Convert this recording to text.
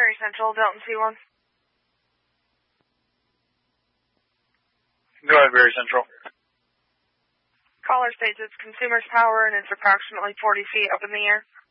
Berry Central, Delton C1. Go ahead, Berry Central. Caller states it's Consumers Power and it's approximately 40 feet up in the air.